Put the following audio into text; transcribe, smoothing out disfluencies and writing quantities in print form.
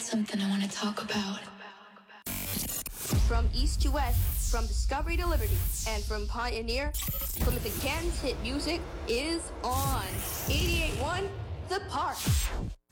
something I want to talk about. From east to west, from Discovery to Liberty, and from Pioneer, Plymouth and Canton's hit music is on 88.1 The Park.